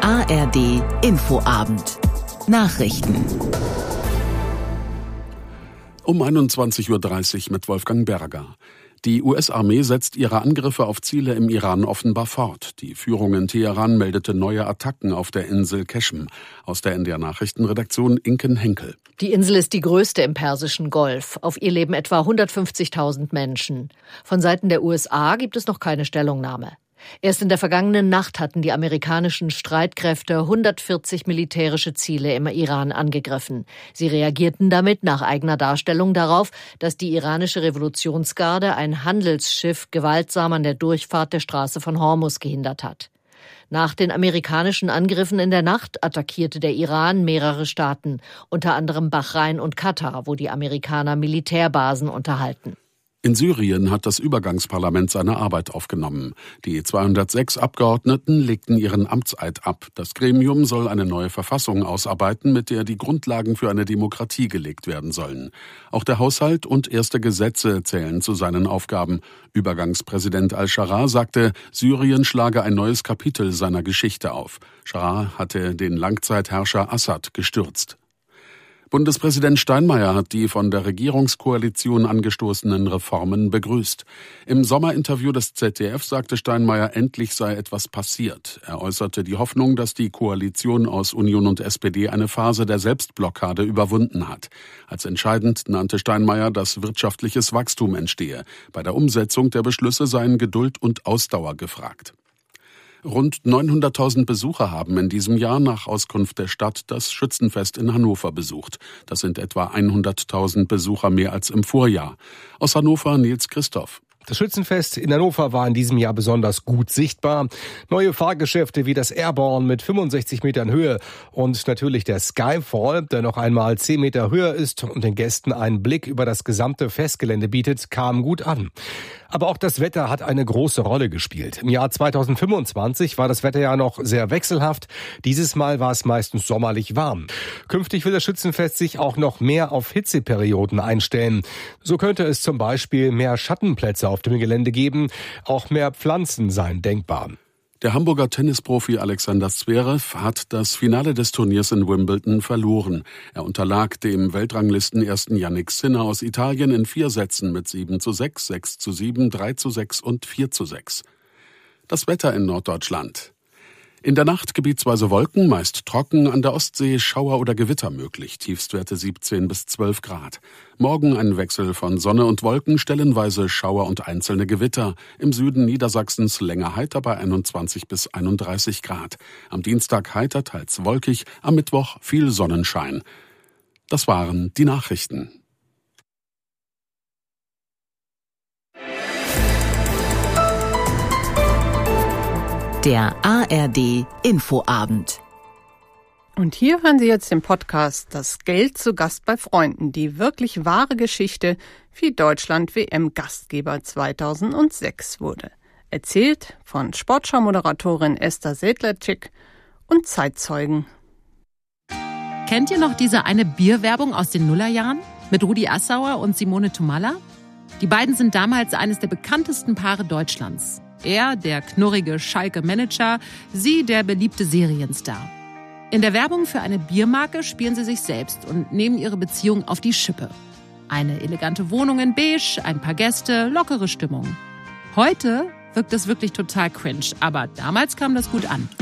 ARD Infoabend. Nachrichten. Um 21:30 Uhr mit Wolfgang Berger. Die US-Armee setzt ihre Angriffe auf Ziele im Iran offenbar fort. Die Führung in Teheran meldete neue Attacken auf der Insel Keschm. Aus der NDR-Nachrichtenredaktion Inken Henkel. Die Insel ist die größte im Persischen Golf. Auf ihr leben etwa 150.000 Menschen. Von Seiten der USA gibt es noch keine Stellungnahme. Erst in der vergangenen Nacht hatten die amerikanischen Streitkräfte 140 militärische Ziele im Iran angegriffen. Sie reagierten damit nach eigener Darstellung darauf, dass die iranische Revolutionsgarde ein Handelsschiff gewaltsam an der Durchfahrt der Straße von Hormuz gehindert hat. Nach den amerikanischen Angriffen in der Nacht attackierte der Iran mehrere Staaten, unter anderem Bahrain und Katar, wo die Amerikaner Militärbasen unterhalten. In Syrien hat das Übergangsparlament seine Arbeit aufgenommen. Die 206 Abgeordneten legten ihren Amtseid ab. Das Gremium soll eine neue Verfassung ausarbeiten, mit der die Grundlagen für eine Demokratie gelegt werden sollen. Auch der Haushalt und erste Gesetze zählen zu seinen Aufgaben. Übergangspräsident al-Sharaa sagte, Syrien schlage ein neues Kapitel seiner Geschichte auf. Sharaa hatte den Langzeitherrscher Assad gestürzt. Bundespräsident Steinmeier hat die von der Regierungskoalition angestoßenen Reformen begrüßt. Im Sommerinterview des ZDF sagte Steinmeier, endlich sei etwas passiert. Er äußerte die Hoffnung, dass die Koalition aus Union und SPD eine Phase der Selbstblockade überwunden hat. Als entscheidend nannte Steinmeier, dass wirtschaftliches Wachstum entstehe. Bei der Umsetzung der Beschlüsse seien Geduld und Ausdauer gefragt. Rund 900.000 Besucher haben in diesem Jahr nach Auskunft der Stadt das Schützenfest in Hannover besucht. Das sind etwa 100.000 Besucher mehr als im Vorjahr. Aus Hannover Nils Christoph. Das Schützenfest in Hannover war in diesem Jahr besonders gut sichtbar. Neue Fahrgeschäfte wie das Airborne mit 65 Metern Höhe und natürlich der Skyfall, der noch einmal 10 Meter höher ist und den Gästen einen Blick über das gesamte Festgelände bietet, kamen gut an. Aber auch das Wetter hat eine große Rolle gespielt. Im Jahr 2025 war das Wetter ja noch sehr wechselhaft. Dieses Mal war es meistens sommerlich warm. Künftig will das Schützenfest sich auch noch mehr auf Hitzeperioden einstellen. So könnte es zum Beispiel mehr Schattenplätze auf dem Gelände geben. Auch mehr Pflanzen seien denkbar. Der Hamburger Tennisprofi Alexander Zverev hat das Finale des Turniers in Wimbledon verloren. Er unterlag dem Weltranglistenersten Jannik Sinner aus Italien in 4 Sätzen mit 7:6, 6:7, 3:6 und 4:6. Das Wetter in Norddeutschland. In der Nacht gebietsweise Wolken, meist trocken, an der Ostsee Schauer oder Gewitter möglich, Tiefstwerte 17 bis 12 Grad. Morgen ein Wechsel von Sonne und Wolken, stellenweise Schauer und einzelne Gewitter. Im Süden Niedersachsens länger heiter bei 21 bis 31 Grad. Am Dienstag heiter, teils wolkig, am Mittwoch viel Sonnenschein. Das waren die Nachrichten. Der ARD Infoabend. Und hier hören Sie jetzt den Podcast Das Geld zu Gast bei Freunden, die wirklich wahre Geschichte, wie Deutschland WM-Gastgeber 2006 wurde. Erzählt von Sportschau-Moderatorin Esther Sedlacek und Zeitzeugen. Kennt ihr noch diese eine Bierwerbung aus den Nullerjahren mit Rudi Assauer und Simone Thomalla? Die beiden sind damals eines der bekanntesten Paare Deutschlands. Er, der knurrige Schalke-Manager, sie, der beliebte Serienstar. In der Werbung für eine Biermarke spielen sie sich selbst und nehmen ihre Beziehung auf die Schippe. Eine elegante Wohnung in Beige, ein paar Gäste, lockere Stimmung. Heute wirkt es wirklich total cringe, aber damals kam das gut an.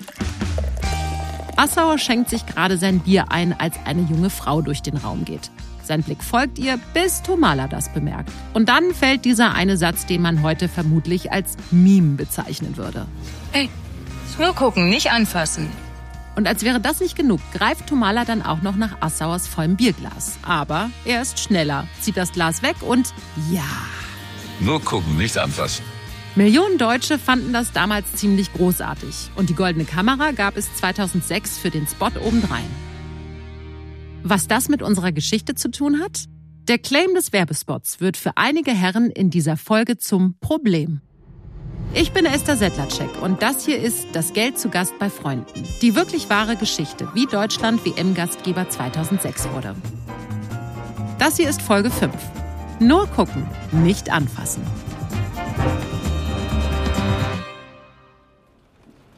Assauer schenkt sich gerade sein Bier ein, als eine junge Frau durch den Raum geht. Sein Blick folgt ihr, bis Thomalla das bemerkt. Und dann fällt dieser eine Satz, den man heute vermutlich als Meme bezeichnen würde. Hey, nur gucken, nicht anfassen. Und als wäre das nicht genug, greift Thomalla dann auch noch nach Assauers vollem Bierglas. Aber er ist schneller, zieht das Glas weg und ja. Nur gucken, nicht anfassen. Millionen Deutsche fanden das damals ziemlich großartig. Und die Goldene Kamera gab es 2006 für den Spot obendrein. Was das mit unserer Geschichte zu tun hat? Der Claim des Werbespots wird für einige Herren in dieser Folge zum Problem. Ich bin Esther Sedlacek und das hier ist Das Geld zu Gast bei Freunden. Die wirklich wahre Geschichte, wie Deutschland WM-Gastgeber 2006 wurde. Das hier ist Folge 5. Nur gucken, nicht anfassen.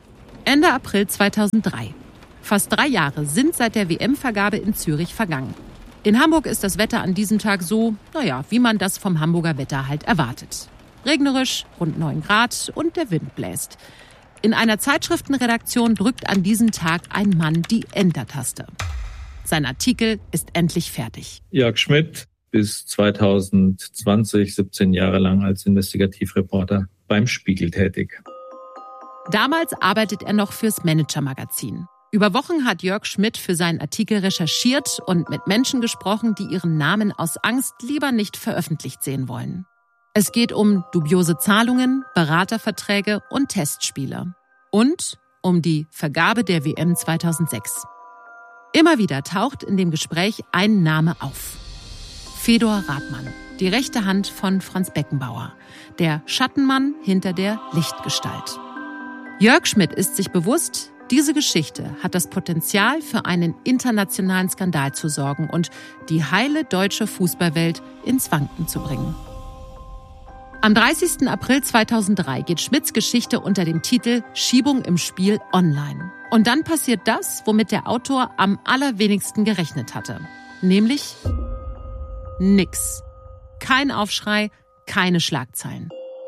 Ende April 2003. Fast 3 Jahre sind seit der WM-Vergabe in Zürich vergangen. In Hamburg ist das Wetter an diesem Tag so, wie man das vom Hamburger Wetter halt erwartet. Regnerisch, rund 9 Grad und der Wind bläst. In einer Zeitschriftenredaktion drückt an diesem Tag ein Mann die Enter-Taste. Sein Artikel ist endlich fertig. Jörg Schmidt, bis 2020 17 Jahre lang als Investigativreporter beim Spiegel tätig. Damals arbeitet er noch fürs Manager-Magazin. Über Wochen hat Jörg Schmidt für seinen Artikel recherchiert und mit Menschen gesprochen, die ihren Namen aus Angst lieber nicht veröffentlicht sehen wollen. Es geht um dubiose Zahlungen, Beraterverträge und Testspiele. Und um die Vergabe der WM 2006. Immer wieder taucht in dem Gespräch ein Name auf. Fedor Rathmann, die rechte Hand von Franz Beckenbauer, der Schattenmann hinter der Lichtgestalt. Jörg Schmidt ist sich bewusst, diese Geschichte hat das Potenzial für einen internationalen Skandal zu sorgen und die heile deutsche Fußballwelt ins Wanken zu bringen. Am 30. April 2003 geht Schmidts Geschichte unter dem Titel Schiebung im Spiel online. Und dann passiert das, womit der Autor am allerwenigsten gerechnet hatte. Nämlich nix. Kein Aufschrei, keine Schlagzeilen.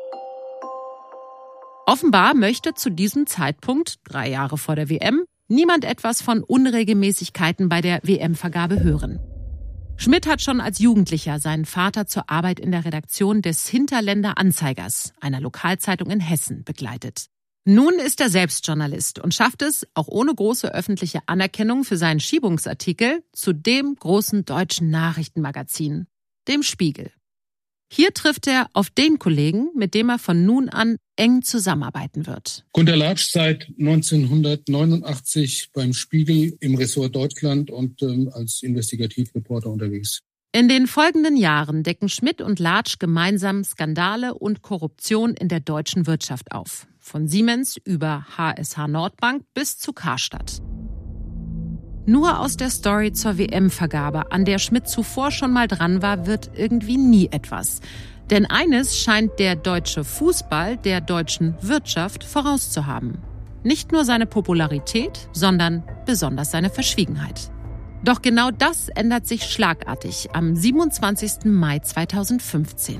Offenbar möchte zu diesem Zeitpunkt, 3 Jahre vor der WM, niemand etwas von Unregelmäßigkeiten bei der WM-Vergabe hören. Schmidt hat schon als Jugendlicher seinen Vater zur Arbeit in der Redaktion des Hinterländer Anzeigers, einer Lokalzeitung in Hessen, begleitet. Nun ist er selbst Journalist und schafft es, auch ohne große öffentliche Anerkennung für seinen Schiebungsartikel, zu dem großen deutschen Nachrichtenmagazin, dem Spiegel. Hier trifft er auf den Kollegen, mit dem er von nun an eng zusammenarbeiten wird. Gunter Latsch, seit 1989 beim Spiegel im Ressort Deutschland und als Investigativreporter unterwegs. In den folgenden Jahren decken Schmidt und Latsch gemeinsam Skandale und Korruption in der deutschen Wirtschaft auf. Von Siemens über HSH Nordbank bis zu Karstadt. Nur aus der Story zur WM-Vergabe, an der Schmidt zuvor schon mal dran war, wird irgendwie nie etwas. Denn eines scheint der deutsche Fußball der deutschen Wirtschaft vorauszuhaben. Nicht nur seine Popularität, sondern besonders seine Verschwiegenheit. Doch genau das ändert sich schlagartig am 27. Mai 2015.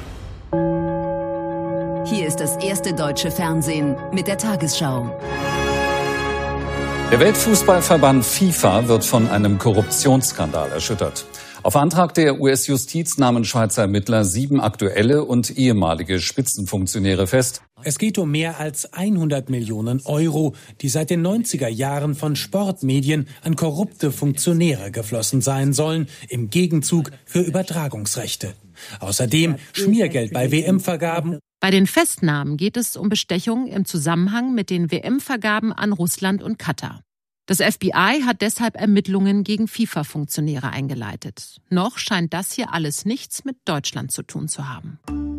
Hier ist das erste deutsche Fernsehen mit der Tagesschau. Der Weltfußballverband FIFA wird von einem Korruptionsskandal erschüttert. Auf Antrag der US-Justiz nahmen Schweizer Ermittler 7 aktuelle und ehemalige Spitzenfunktionäre fest. Es geht um mehr als 100 Millionen Euro, die seit den 90er Jahren von Sportmedien an korrupte Funktionäre geflossen sein sollen, im Gegenzug für Übertragungsrechte. Außerdem Schmiergeld bei WM-Vergaben. Bei den Festnahmen geht es um Bestechung im Zusammenhang mit den WM-Vergaben an Russland und Katar. Das FBI hat deshalb Ermittlungen gegen FIFA-Funktionäre eingeleitet. Noch scheint das hier alles nichts mit Deutschland zu tun zu haben.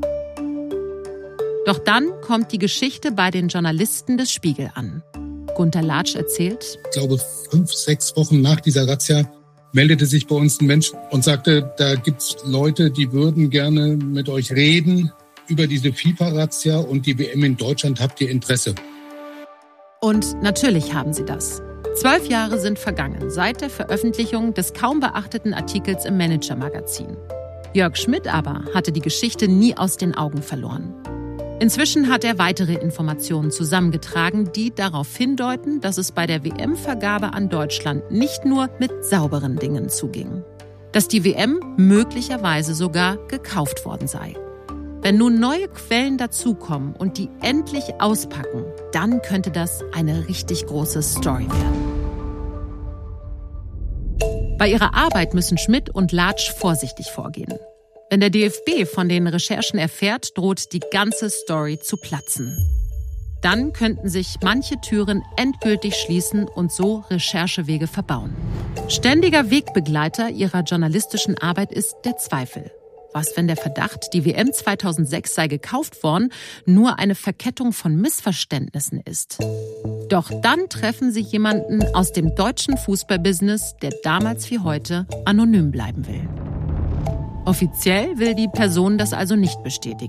Doch dann kommt die Geschichte bei den Journalisten des Spiegel an. Gunter Latsch erzählt: Ich glaube, 5, 6 Wochen nach dieser Razzia meldete sich bei uns ein Mensch und sagte, da gibt's Leute, die würden gerne mit euch reden über diese FIFA-Razzia und die WM in Deutschland. Habt ihr Interesse? Und natürlich haben sie das. 12 Jahre sind vergangen seit der Veröffentlichung des kaum beachteten Artikels im Manager-Magazin. Jörg Schmidt aber hatte die Geschichte nie aus den Augen verloren. Inzwischen hat er weitere Informationen zusammengetragen, die darauf hindeuten, dass es bei der WM-Vergabe an Deutschland nicht nur mit sauberen Dingen zuging. Dass die WM möglicherweise sogar gekauft worden sei. Wenn nun neue Quellen dazukommen und die endlich auspacken, dann könnte das eine richtig große Story werden. Bei ihrer Arbeit müssen Schmidt und Latsch vorsichtig vorgehen. Wenn der DFB von den Recherchen erfährt, droht die ganze Story zu platzen. Dann könnten sich manche Türen endgültig schließen und so Recherchewege verbauen. Ständiger Wegbegleiter ihrer journalistischen Arbeit ist der Zweifel. Was, wenn der Verdacht, die WM 2006 sei gekauft worden, nur eine Verkettung von Missverständnissen ist? Doch dann treffen sie jemanden aus dem deutschen Fußballbusiness, der damals wie heute anonym bleiben will. Offiziell will die Person das also nicht bestätigen.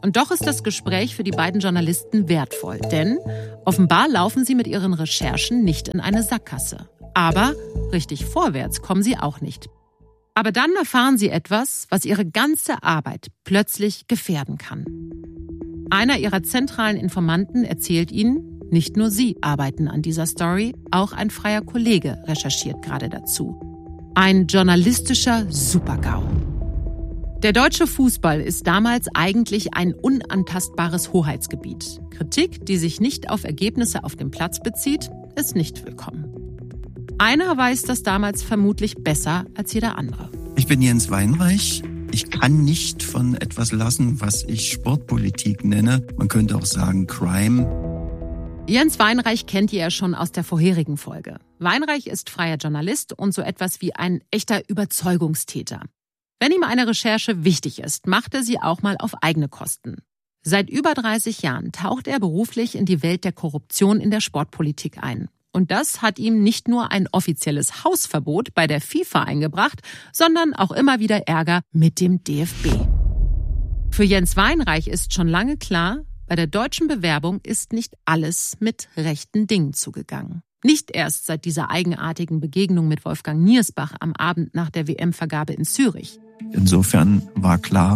Und doch ist das Gespräch für die beiden Journalisten wertvoll, denn offenbar laufen sie mit ihren Recherchen nicht in eine Sackgasse. Aber richtig vorwärts kommen sie auch nicht. Aber dann erfahren sie etwas, was ihre ganze Arbeit plötzlich gefährden kann. Einer ihrer zentralen Informanten erzählt ihnen, nicht nur sie arbeiten an dieser Story, auch ein freier Kollege recherchiert gerade dazu. Ein journalistischer Super-GAU. Der deutsche Fußball ist damals eigentlich ein unantastbares Hoheitsgebiet. Kritik, die sich nicht auf Ergebnisse auf dem Platz bezieht, ist nicht willkommen. Einer weiß das damals vermutlich besser als jeder andere. Ich bin Jens Weinreich. Ich kann nicht von etwas lassen, was ich Sportpolitik nenne. Man könnte auch sagen Crime. Jens Weinreich kennt ihr ja schon aus der vorherigen Folge. Weinreich ist freier Journalist und so etwas wie ein echter Überzeugungstäter. Wenn ihm eine Recherche wichtig ist, macht er sie auch mal auf eigene Kosten. Seit über 30 Jahren taucht er beruflich in die Welt der Korruption in der Sportpolitik ein. Und das hat ihm nicht nur ein offizielles Hausverbot bei der FIFA eingebracht, sondern auch immer wieder Ärger mit dem DFB. Für Jens Weinreich ist schon lange klar, bei der deutschen Bewerbung ist nicht alles mit rechten Dingen zugegangen. Nicht erst seit dieser eigenartigen Begegnung mit Wolfgang Niersbach am Abend nach der WM-Vergabe in Zürich. Insofern war klar,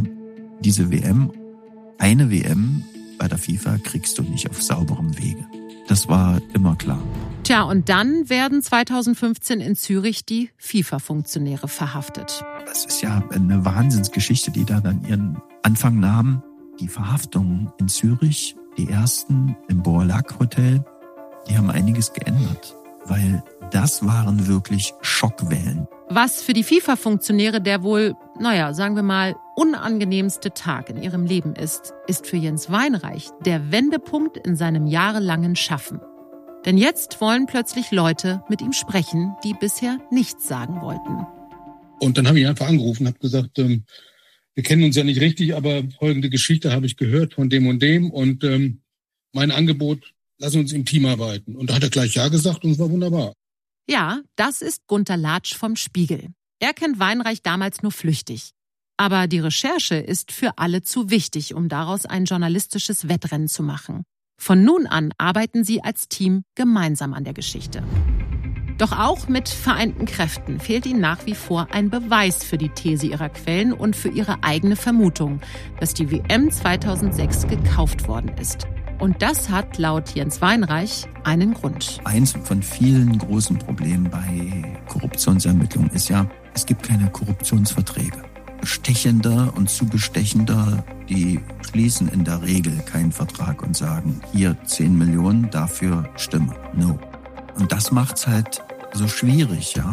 eine WM bei der FIFA kriegst du nicht auf sauberem Wege. Das war immer klar. Tja, und dann werden 2015 in Zürich die FIFA-Funktionäre verhaftet. Das ist ja eine Wahnsinnsgeschichte, die da dann ihren Anfang nahm. Die Verhaftungen in Zürich, die ersten im Borlaug-Hotel, die haben einiges geändert. Weil das waren wirklich Schockwellen. Was für die FIFA-Funktionäre der wohl, sagen wir mal, unangenehmste Tag in ihrem Leben ist für Jens Weinreich der Wendepunkt in seinem jahrelangen Schaffen. Denn jetzt wollen plötzlich Leute mit ihm sprechen, die bisher nichts sagen wollten. Und dann habe ich ihn einfach angerufen und habe gesagt, wir kennen uns ja nicht richtig, aber folgende Geschichte habe ich gehört von dem und mein Angebot, lass uns im Team arbeiten. Und da hat er gleich Ja gesagt und es war wunderbar. Ja, das ist Gunter Latsch vom Spiegel. Er kennt Weinreich damals nur flüchtig. Aber die Recherche ist für alle zu wichtig, um daraus ein journalistisches Wettrennen zu machen. Von nun an arbeiten sie als Team gemeinsam an der Geschichte. Doch auch mit vereinten Kräften fehlt ihnen nach wie vor ein Beweis für die These ihrer Quellen und für ihre eigene Vermutung, dass die WM 2006 gekauft worden ist. Und das hat laut Jens Weinreich einen Grund. Eins von vielen großen Problemen bei Korruptionsermittlungen ist ja, es gibt keine Korruptionsverträge. Bestechender und Zubestechender, die schließen in der Regel keinen Vertrag und sagen, hier 10 Millionen, dafür Stimme. No. Und das macht's halt so schwierig, ja.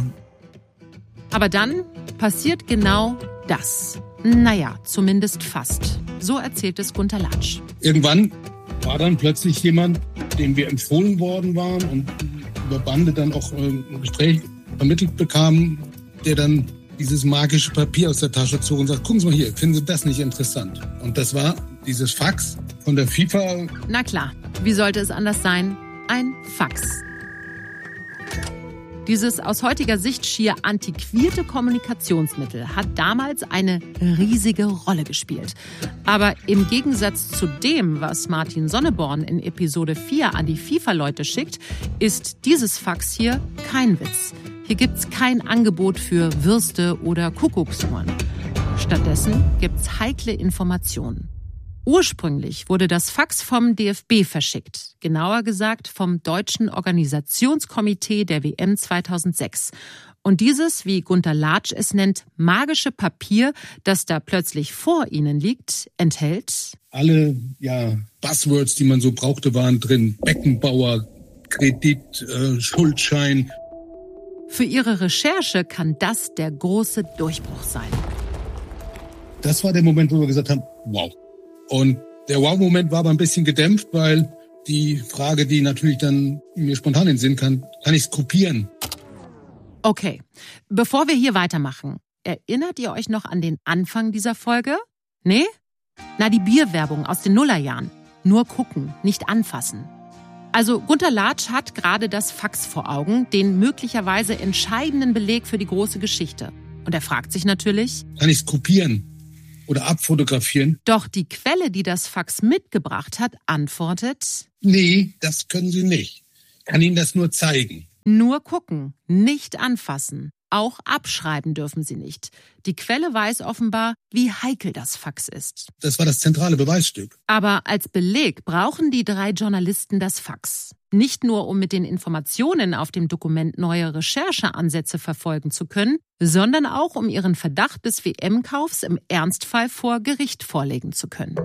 Aber dann passiert genau das. Zumindest fast. So erzählt es Gunter Latsch. Irgendwann war dann plötzlich jemand, dem wir empfohlen worden waren und über Bande dann auch ein Gespräch vermittelt bekamen, der dann dieses magische Papier aus der Tasche zog und sagt, gucken Sie mal hier, finden Sie das nicht interessant? Und das war dieses Fax von der FIFA. Na klar, wie sollte es anders sein? Ein Fax. Dieses aus heutiger Sicht schier antiquierte Kommunikationsmittel hat damals eine riesige Rolle gespielt. Aber im Gegensatz zu dem, was Martin Sonneborn in Episode 4 an die FIFA-Leute schickt, ist dieses Fax hier kein Witz. Hier gibt's kein Angebot für Würste oder Kuckucksuhren. Stattdessen gibt's heikle Informationen. Ursprünglich wurde das Fax vom DFB verschickt, genauer gesagt vom Deutschen Organisationskomitee der WM 2006. Und dieses, wie Gunter Latsch es nennt, magische Papier, das da plötzlich vor ihnen liegt, enthält alle Buzzwords, die man so brauchte, waren drin. Beckenbauer, Kredit, Schuldschein. Für ihre Recherche kann das der große Durchbruch sein. Das war der Moment, wo wir gesagt haben, wow. Und der Wow-Moment war aber ein bisschen gedämpft, weil die Frage, die natürlich dann mir spontan in den Sinn kann ich es kopieren? Okay, bevor wir hier weitermachen, erinnert ihr euch noch an den Anfang dieser Folge? Nee? Die Bierwerbung aus den Nullerjahren. Nur gucken, nicht anfassen. Also Gunter Latsch hat gerade das Fax vor Augen, den möglicherweise entscheidenden Beleg für die große Geschichte. Und er fragt sich natürlich, kann ich es kopieren? oder abfotografieren. Doch die Quelle, die das Fax mitgebracht hat, antwortet: Nee, das können Sie nicht. Ich kann Ihnen das nur zeigen. Nur gucken, nicht anfassen. Auch abschreiben dürfen sie nicht. Die Quelle weiß offenbar, wie heikel das Fax ist. Das war das zentrale Beweisstück. Aber als Beleg brauchen die 3 Journalisten das Fax. Nicht nur, um mit den Informationen auf dem Dokument neue Rechercheansätze verfolgen zu können, sondern auch, um ihren Verdacht des WM-Kaufs im Ernstfall vor Gericht vorlegen zu können.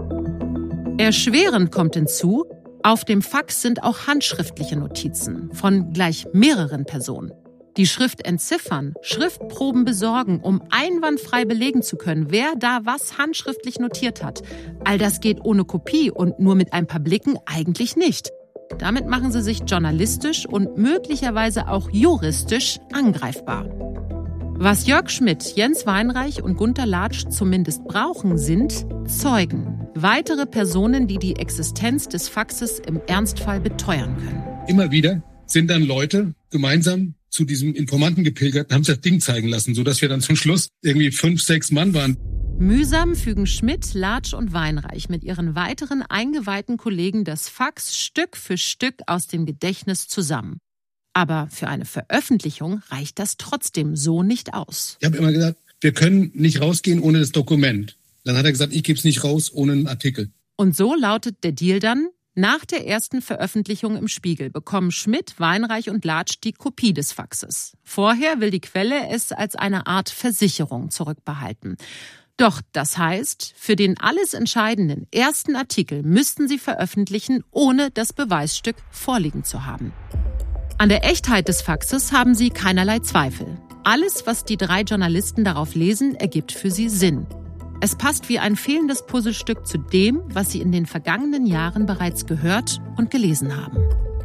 Erschwerend kommt hinzu, auf dem Fax sind auch handschriftliche Notizen von gleich mehreren Personen. Die Schrift entziffern, Schriftproben besorgen, um einwandfrei belegen zu können, wer da was handschriftlich notiert hat. All das geht ohne Kopie und nur mit ein paar Blicken eigentlich nicht. Damit machen sie sich journalistisch und möglicherweise auch juristisch angreifbar. Was Jörg Schmidt, Jens Weinreich und Gunter Latsch zumindest brauchen, sind Zeugen. Weitere Personen, die die Existenz des Faxes im Ernstfall beteuern können. Immer wieder sind dann Leute gemeinsam zu diesem Informanten gepilgert und haben sich das Ding zeigen lassen, sodass wir dann zum Schluss irgendwie 5, 6 Mann waren. Mühsam fügen Schmidt, Latsch und Weinreich mit ihren weiteren eingeweihten Kollegen das Fax Stück für Stück aus dem Gedächtnis zusammen. Aber für eine Veröffentlichung reicht das trotzdem so nicht aus. Ich habe immer gesagt, wir können nicht rausgehen ohne das Dokument. Dann hat er gesagt, ich gebe es nicht raus ohne einen Artikel. Und so lautet der Deal dann: Nach der ersten Veröffentlichung im Spiegel bekommen Schmidt, Weinreich und Latsch die Kopie des Faxes. Vorher will die Quelle es als eine Art Versicherung zurückbehalten. Doch das heißt, für den alles entscheidenden ersten Artikel müssten sie veröffentlichen, ohne das Beweisstück vorliegen zu haben. An der Echtheit des Faxes haben sie keinerlei Zweifel. Alles, was die 3 Journalisten darauf lesen, ergibt für sie Sinn. Es passt wie ein fehlendes Puzzlestück zu dem, was sie in den vergangenen Jahren bereits gehört und gelesen haben.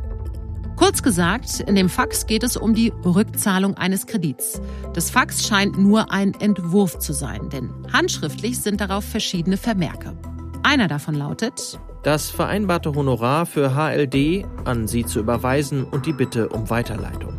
Kurz gesagt, in dem Fax geht es um die Rückzahlung eines Kredits. Das Fax scheint nur ein Entwurf zu sein, denn handschriftlich sind darauf verschiedene Vermerke. Einer davon lautet: Das vereinbarte Honorar für HLD an Sie zu überweisen und die Bitte um Weiterleitung.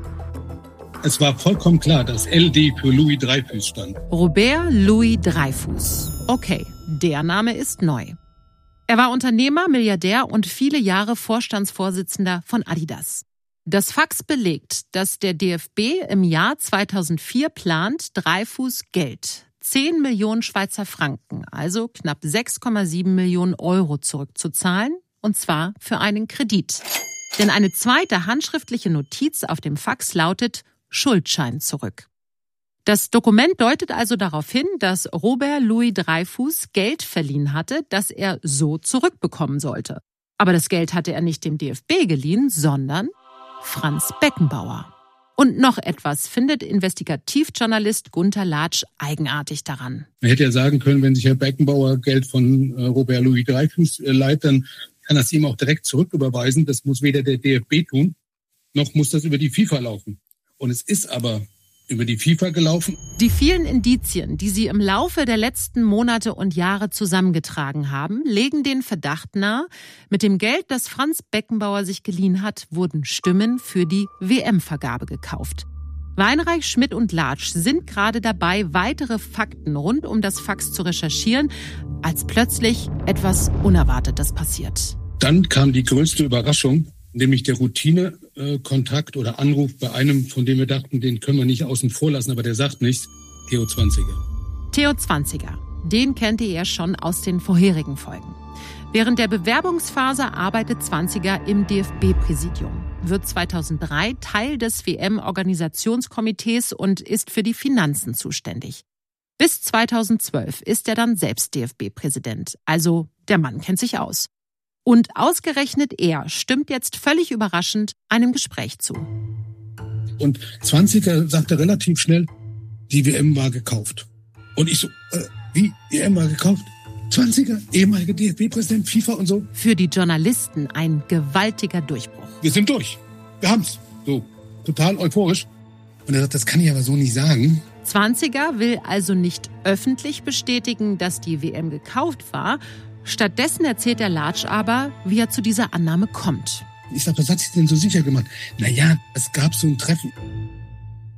Es war vollkommen klar, dass LD für Louis Dreyfus stand. Robert Louis Dreyfus. Okay, der Name ist neu. Er war Unternehmer, Milliardär und viele Jahre Vorstandsvorsitzender von Adidas. Das Fax belegt, dass der DFB im Jahr 2004 plant, Dreyfus Geld, 10 Millionen Schweizer Franken, also knapp 6,7 Millionen Euro zurückzuzahlen, und zwar für einen Kredit. Denn eine zweite handschriftliche Notiz auf dem Fax lautet: Schuldschein zurück. Das Dokument deutet also darauf hin, dass Robert Louis Dreyfus Geld verliehen hatte, das er so zurückbekommen sollte. Aber das Geld hatte er nicht dem DFB geliehen, sondern Franz Beckenbauer. Und noch etwas findet Investigativjournalist Gunter Latsch eigenartig daran. Man hätte ja sagen können, wenn sich Herr Beckenbauer Geld von Robert Louis Dreyfus leiht, dann kann das ihm auch direkt zurücküberweisen. Das muss weder der DFB tun, noch muss das über die FIFA laufen. Und es ist aber über die FIFA gelaufen. Die vielen Indizien, die sie im Laufe der letzten Monate und Jahre zusammengetragen haben, legen den Verdacht nahe, mit dem Geld, das Franz Beckenbauer sich geliehen hat, wurden Stimmen für die WM-Vergabe gekauft. Weinreich, Schmidt und Latsch sind gerade dabei, weitere Fakten rund um das Fax zu recherchieren, als plötzlich etwas Unerwartetes passiert. Dann kam die größte Überraschung, nämlich der Routine-Kontakt oder Anruf bei einem, von dem wir dachten, den können wir nicht außen vor lassen, aber der sagt nichts, Theo Zwanziger. Theo Zwanziger, den kannte er schon aus den vorherigen Folgen. Während der Bewerbungsphase arbeitet Zwanziger im DFB-Präsidium, wird 2003 Teil des WM-Organisationskomitees und ist für die Finanzen zuständig. Bis 2012 ist er dann selbst DFB-Präsident, also der Mann kennt sich aus. Und ausgerechnet er stimmt jetzt völlig überraschend einem Gespräch zu. Und Zwanziger sagte relativ schnell, die WM war gekauft. Und ich so, wie? Die WM war gekauft? Zwanziger, ehemaliger DFB-Präsident, FIFA und so. Für die Journalisten ein gewaltiger Durchbruch. Wir sind durch. Wir haben's. So, total euphorisch. Und er sagt, das kann ich aber so nicht sagen. Zwanziger will also nicht öffentlich bestätigen, dass die WM gekauft war. Stattdessen erzählt der Latsch aber, wie er zu dieser Annahme kommt. Ich sag, was hat sich denn so sicher gemacht? Naja, es gab so ein Treffen.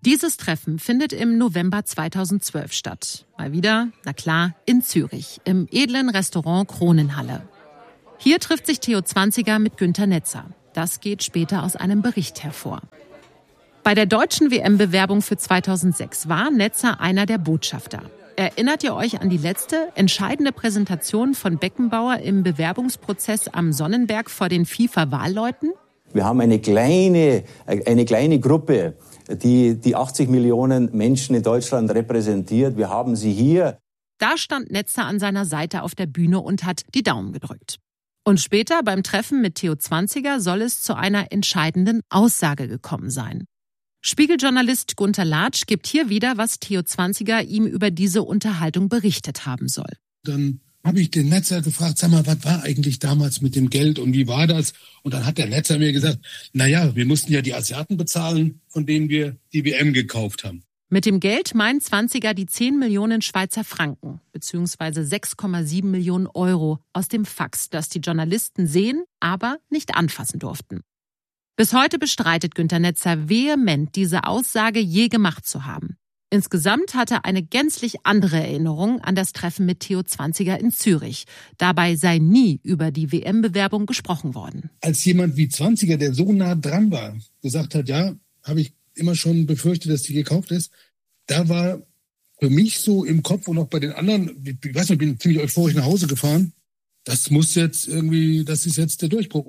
Dieses Treffen findet im November 2012 statt. Mal wieder, na klar, in Zürich, im edlen Restaurant Kronenhalle. Hier trifft sich Theo Zwanziger mit Günter Netzer. Das geht später aus einem Bericht hervor. Bei der deutschen WM-Bewerbung für 2006 war Netzer einer der Botschafter. Erinnert ihr euch an die letzte, entscheidende Präsentation von Beckenbauer im Bewerbungsprozess am Sonnenberg vor den FIFA-Wahlleuten? Wir haben eine kleine Gruppe, die 80 Millionen Menschen in Deutschland repräsentiert. Wir haben sie hier. Da stand Netzer an seiner Seite auf der Bühne und hat die Daumen gedrückt. Und später beim Treffen mit Theo Zwanziger soll es zu einer entscheidenden Aussage gekommen sein. Spiegeljournalist Gunter Latsch gibt hier wieder, was Theo Zwanziger ihm über diese Unterhaltung berichtet haben soll. Dann habe ich den Netzer gefragt, sag mal, was war eigentlich damals mit dem Geld und wie war das? Und dann hat der Netzer mir gesagt, naja, wir mussten ja die Asiaten bezahlen, von denen wir die WM gekauft haben. Mit dem Geld meint Zwanziger die 10 Millionen Schweizer Franken bzw. 6,7 Millionen Euro aus dem Fax, das die Journalisten sehen, aber nicht anfassen durften. Bis heute bestreitet Günter Netzer vehement, diese Aussage je gemacht zu haben. Insgesamt hat er eine gänzlich andere Erinnerung an das Treffen mit Theo Zwanziger in Zürich. Dabei sei nie über die WM-Bewerbung gesprochen worden. Als jemand wie Zwanziger, der so nah dran war, gesagt hat, ja, habe ich immer schon befürchtet, dass die gekauft ist, da war für mich so im Kopf und auch bei den anderen, ich weiß nicht, ich bin ziemlich euphorisch nach Hause gefahren, das ist jetzt der Durchbruch.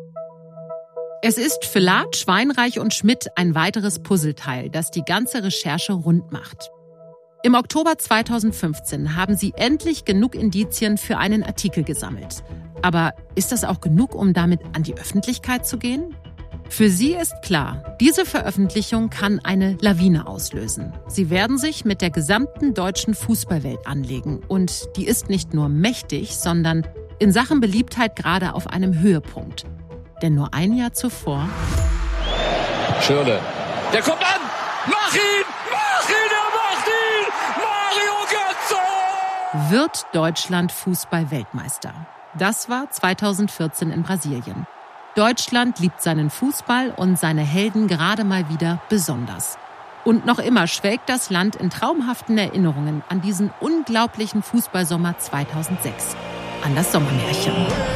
Es ist für Latsch, Weinreich und Schmidt ein weiteres Puzzleteil, das die ganze Recherche rund macht. Im Oktober 2015 haben sie endlich genug Indizien für einen Artikel gesammelt. Aber ist das auch genug, um damit an die Öffentlichkeit zu gehen? Für sie ist klar, diese Veröffentlichung kann eine Lawine auslösen. Sie werden sich mit der gesamten deutschen Fußballwelt anlegen. Und die ist nicht nur mächtig, sondern in Sachen Beliebtheit gerade auf einem Höhepunkt. Denn nur ein Jahr zuvor... Schirle, der kommt an! Mach ihn! Mach ihn! Er macht ihn! Mario Götze! Wird Deutschland Fußball-Weltmeister? Das war 2014 in Brasilien. Deutschland liebt seinen Fußball und seine Helden gerade mal wieder besonders. Und noch immer schwelgt das Land in traumhaften Erinnerungen an diesen unglaublichen Fußballsommer 2006. An das Sommermärchen.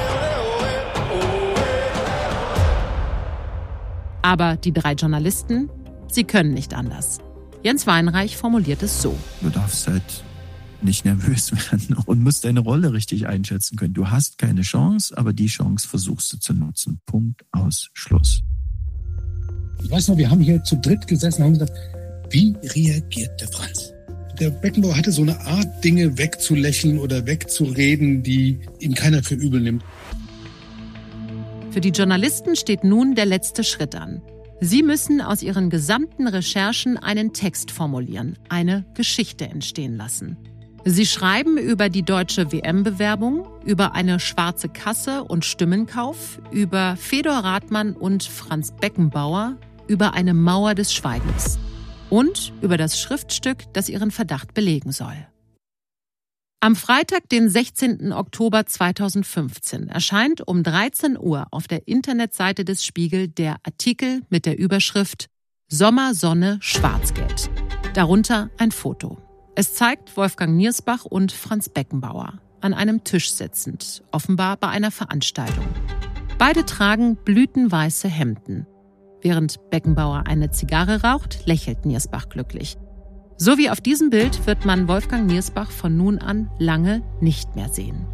Aber die 3 Journalisten, sie können nicht anders. Jens Weinreich formuliert es so. Du darfst halt nicht nervös werden und musst deine Rolle richtig einschätzen können. Du hast keine Chance, aber die Chance versuchst du zu nutzen. Punkt, aus, Schluss. Ich weiß noch, wir haben hier zu dritt gesessen und haben gesagt, wie reagiert der Franz? Der Beckenbauer hatte so eine Art, Dinge wegzulächeln oder wegzureden, die ihm keiner für übel nimmt. Für die Journalisten steht nun der letzte Schritt an. Sie müssen aus ihren gesamten Recherchen einen Text formulieren, eine Geschichte entstehen lassen. Sie schreiben über die deutsche WM-Bewerbung, über eine schwarze Kasse und Stimmenkauf, über Fedor Rathmann und Franz Beckenbauer, über eine Mauer des Schweigens und über das Schriftstück, das ihren Verdacht belegen soll. Am Freitag, den 16. Oktober 2015, erscheint um 13 Uhr auf der Internetseite des Spiegel der Artikel mit der Überschrift Sommer, Sonne, Schwarzgeld. Darunter ein Foto. Es zeigt Wolfgang Niersbach und Franz Beckenbauer an einem Tisch sitzend, offenbar bei einer Veranstaltung. Beide tragen blütenweiße Hemden. Während Beckenbauer eine Zigarre raucht, lächelt Niersbach glücklich. So wie auf diesem Bild wird man Wolfgang Niersbach von nun an lange nicht mehr sehen.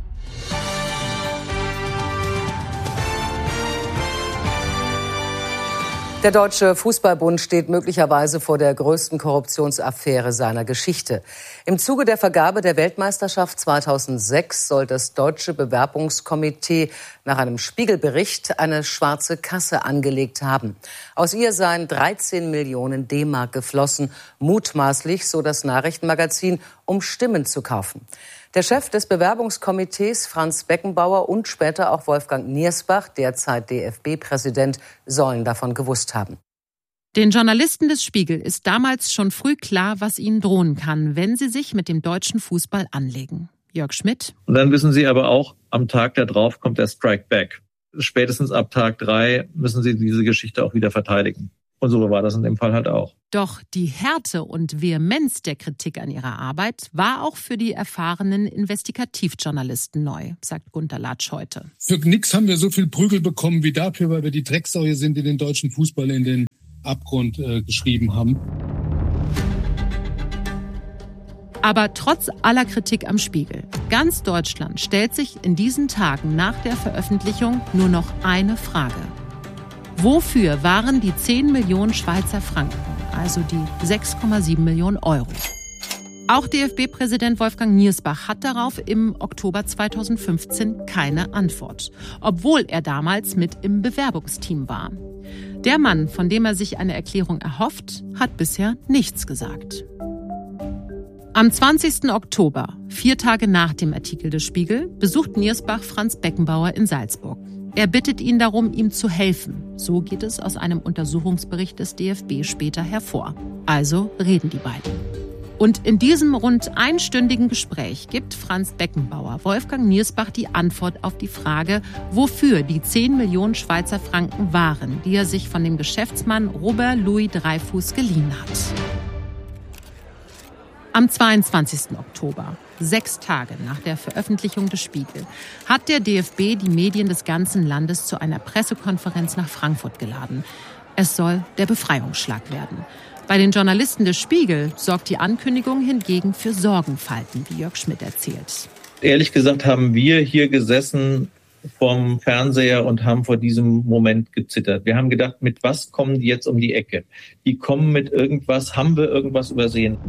Der Deutsche Fußballbund steht möglicherweise vor der größten Korruptionsaffäre seiner Geschichte. Im Zuge der Vergabe der Weltmeisterschaft 2006 soll das Deutsche Bewerbungskomitee nach einem Spiegelbericht eine schwarze Kasse angelegt haben. Aus ihr seien 13 Millionen D-Mark geflossen, mutmaßlich, so das Nachrichtenmagazin, um Stimmen zu kaufen. Der Chef des Bewerbungskomitees, Franz Beckenbauer, und später auch Wolfgang Niersbach, derzeit DFB-Präsident, sollen davon gewusst haben. Den Journalisten des Spiegel ist damals schon früh klar, was ihnen drohen kann, wenn sie sich mit dem deutschen Fußball anlegen. Jörg Schmidt. Und dann wissen sie aber auch, am Tag darauf kommt der Strike Back. Spätestens ab Tag 3 müssen sie diese Geschichte auch wieder verteidigen. Und so war das in dem Fall halt auch. Doch die Härte und Vehemenz der Kritik an ihrer Arbeit war auch für die erfahrenen Investigativjournalisten neu, sagt Gunter Latsch heute. Für nix haben wir so viel Prügel bekommen wie dafür, weil wir die Drecksäue sind, die den deutschen Fußball in den Abgrund geschrieben haben. Aber trotz aller Kritik am Spiegel, ganz Deutschland stellt sich in diesen Tagen nach der Veröffentlichung nur noch eine Frage. Wofür waren die 10 Millionen Schweizer Franken, also die 6,7 Millionen Euro? Auch DFB-Präsident Wolfgang Niersbach hat darauf im Oktober 2015 keine Antwort, obwohl er damals mit im Bewerbungsteam war. Der Mann, von dem er sich eine Erklärung erhofft, hat bisher nichts gesagt. Am 20. Oktober, 4 Tage nach dem Artikel des Spiegel, besucht Niersbach Franz Beckenbauer in Salzburg. Er bittet ihn darum, ihm zu helfen. So geht es aus einem Untersuchungsbericht des DFB später hervor. Also reden die beiden. Und in diesem rund einstündigen Gespräch gibt Franz Beckenbauer Wolfgang Niersbach die Antwort auf die Frage, wofür die 10 Millionen Schweizer Franken waren, die er sich von dem Geschäftsmann Robert Louis Dreyfus geliehen hat. Am 22. Oktober, 6 Tage nach der Veröffentlichung des Spiegel, hat der DFB die Medien des ganzen Landes zu einer Pressekonferenz nach Frankfurt geladen. Es soll der Befreiungsschlag werden. Bei den Journalisten des Spiegel sorgt die Ankündigung hingegen für Sorgenfalten, wie Jörg Schmidt erzählt. Ehrlich gesagt haben wir hier gesessen vorm Fernseher und haben vor diesem Moment gezittert. Wir haben gedacht, mit was kommen die jetzt um die Ecke? Die kommen mit irgendwas, haben wir irgendwas übersehen?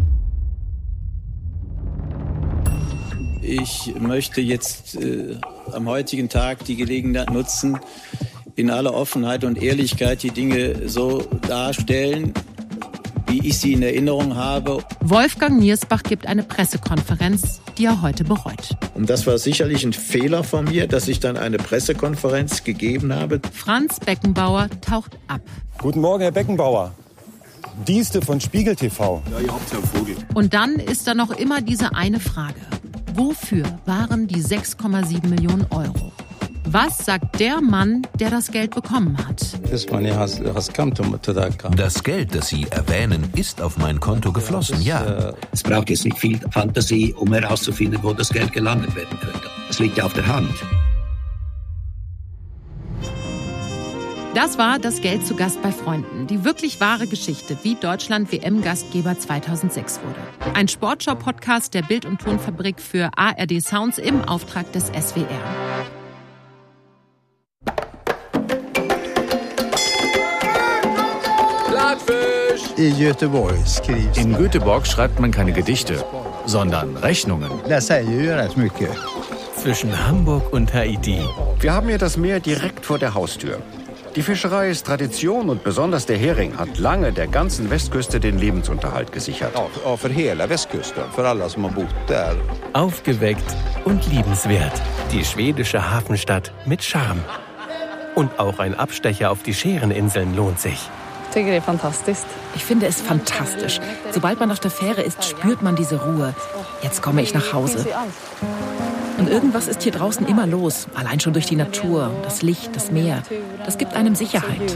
Ich möchte jetzt am heutigen Tag die Gelegenheit nutzen, in aller Offenheit und Ehrlichkeit die Dinge so darstellen, wie ich sie in Erinnerung habe. Wolfgang Niersbach gibt eine Pressekonferenz, die er heute bereut. Und das war sicherlich ein Fehler von mir, dass ich dann eine Pressekonferenz gegeben habe. Franz Beckenbauer taucht ab. Guten Morgen, Herr Beckenbauer. Dienste von Spiegel TV. Ja, ihr habt ja Vogel. Und dann ist da noch immer diese eine Frage. Wofür waren die 6,7 Millionen Euro? Was sagt der Mann, der das Geld bekommen hat? Das Geld, das Sie erwähnen, ist auf mein Konto geflossen, ja. Es braucht jetzt nicht viel Fantasie, um herauszufinden, wo das Geld gelandet werden könnte. Es liegt ja auf der Hand. Das war das Geld zu Gast bei Freunden. Die wirklich wahre Geschichte, wie Deutschland WM-Gastgeber 2006 wurde. Ein Sportschau-Podcast der Bild- und Tonfabrik für ARD Sounds im Auftrag des SWR. In Göteborg schreibt man keine Gedichte, sondern Rechnungen. Zwischen Hamburg und Haiti. Wir haben hier das Meer direkt vor der Haustür. Die Fischerei ist Tradition und besonders der Hering hat lange der ganzen Westküste den Lebensunterhalt gesichert. Aufgeweckt und liebenswert. Die schwedische Hafenstadt mit Charme. Und auch ein Abstecher auf die Schäreninseln lohnt sich. Ich finde es fantastisch. Sobald man auf der Fähre ist, spürt man diese Ruhe. Jetzt komme ich nach Hause. Und irgendwas ist hier draußen immer los. Allein schon durch die Natur, das Licht, das Meer. Das gibt einem Sicherheit.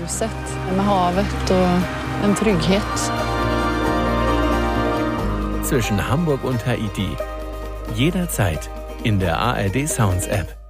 Zwischen Hamburg und Haiti. Jederzeit in der ARD Sounds App.